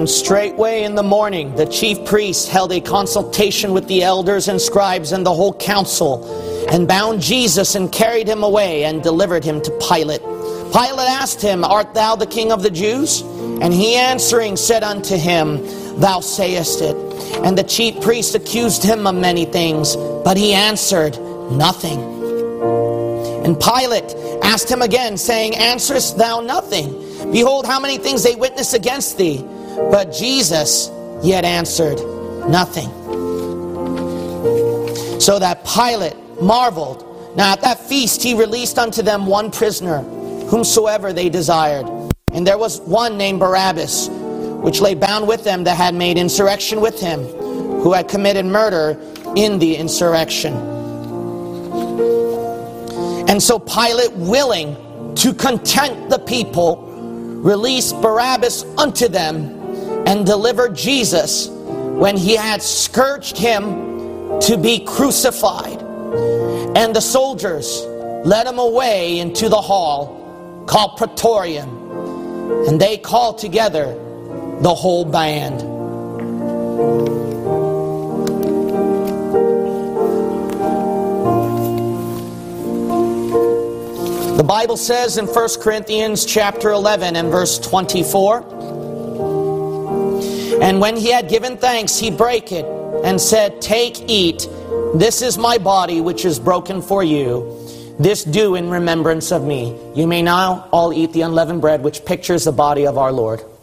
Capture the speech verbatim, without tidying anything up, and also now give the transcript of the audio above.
And straightway in the morning the chief priests held a consultation with the elders and scribes and the whole council, and bound Jesus and carried him away and delivered him to Pilate. Pilate asked him, Art thou the king of the Jews? And he answering said unto him, Thou sayest it. And the chief priests accused him of many things, but he answered nothing. And Pilate asked him again, saying, Answerest thou nothing? Behold, how many things they witness against thee. But Jesus yet answered nothing. So that Pilate marveled. Now at that feast he released unto them one prisoner, whomsoever they desired. And there was one named Barabbas, which lay bound with them that had made insurrection with him, who had committed murder in the insurrection. And so Pilate, willing to content the people, released Barabbas unto them, and delivered Jesus, when he had scourged him, to be crucified. And the soldiers led him away into the hall called Praetorium, and they called together the whole band. The Bible says in First Corinthians chapter eleven and verse twenty-four, And when he had given thanks, he brake it, and said, Take, eat, this is my body which is broken for you. This do in remembrance of me. You may now all eat the unleavened bread, which pictures the body of our Lord.